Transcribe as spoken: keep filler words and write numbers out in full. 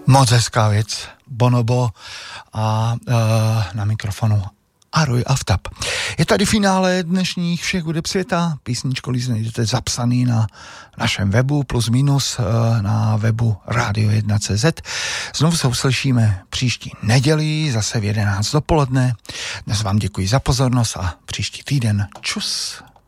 Moc hezká věc, Bonobo a e, na mikrofonu Aruj Aftap. Je tady finále dnešních všech hudeb světa. Písničko najdete zapsaný na našem webu plus minus e, na webu radio jedna tečka cé zet. Znovu se uslyšíme příští neděli zase v jedenáct dopoledne. Dnes vám děkuji za pozornost a příští týden čus.